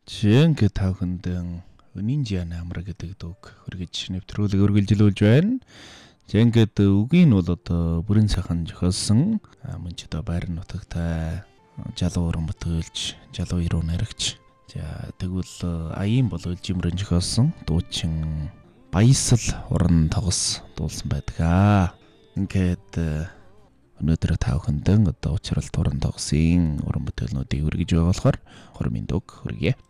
Жингээ тавхандэн Ninja намра гэдэг үг хөргөж нэвтрүүлэг үргэлжлүүлж байна. Жингээд үгийн бол одоо бүрэн сайхан зохиолсон мөн ч одоо байр нутагтай жалуу уран бүтээлч, жалуу ирүү наригч. За тэгвэл аян бол жимрэн зохиолсон дуучин Баясал уран тогс дуулсан байдаг. Ингээд өнөөдөр тавхандэн одоо учрал уран тогсын уран бүтээлнүүдийг үргэж байгаа болохоор хормын дөг хүргье.